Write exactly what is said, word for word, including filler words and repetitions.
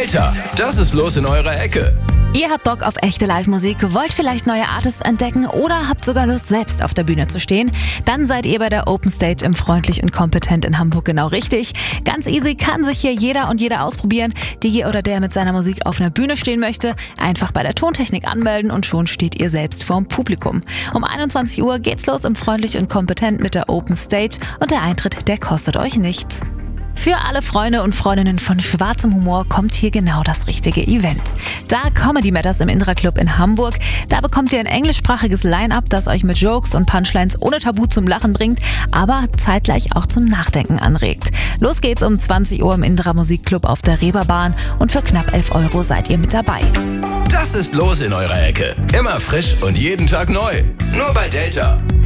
Delta, das ist los in eurer Ecke. Ihr habt Bock auf echte Live-Musik, wollt vielleicht neue Artists entdecken oder habt sogar Lust, selbst auf der Bühne zu stehen? Dann seid ihr bei der Open Stage im Freundlich und Kompetent in Hamburg genau richtig. Ganz easy kann sich hier jeder und jede ausprobieren. Die oder der mit seiner Musik auf einer Bühne stehen möchte, einfach bei der Tontechnik anmelden und schon steht ihr selbst vorm Publikum. Um einundzwanzig Uhr geht's los im Freundlich und Kompetent mit der Open Stage und der Eintritt, der kostet euch nichts. Für alle Freunde und Freundinnen von schwarzem Humor kommt hier genau das richtige Event. Da Comedy Matters im Indra Club in Hamburg. Da bekommt ihr ein englischsprachiges Line-Up, das euch mit Jokes und Punchlines ohne Tabu zum Lachen bringt, aber zeitgleich auch zum Nachdenken anregt. Los geht's um zwanzig Uhr im Indra Musikclub auf der Reeperbahn und für knapp elf Euro seid ihr mit dabei. Das ist los in eurer Ecke. Immer frisch und jeden Tag neu. Nur bei Delta.